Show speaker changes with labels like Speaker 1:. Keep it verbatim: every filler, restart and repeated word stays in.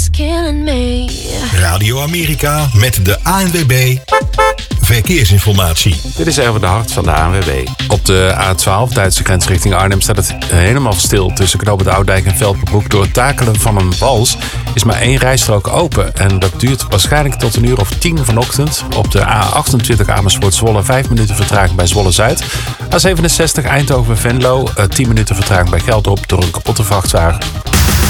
Speaker 1: is killing me.
Speaker 2: Radio Amerika met de A N W B Verkeersinformatie.
Speaker 3: Dit is even de hart van de A N W B. Op de A twaalf, Duitse grens richting Arnhem, staat het helemaal stil tussen knooppunt Oudijk en Veldbroek. Door het takelen van een wals is maar één rijstrook open. En dat duurt waarschijnlijk tot een uur of tien vanochtend. Op de A achtentwintig Amersfoort-Zwolle, vijf minuten vertraging bij Zwolle-Zuid. A zevenenzestig Eindhoven-Venlo, tien minuten vertraging bij Geldrop door een kapotte vrachtwagen.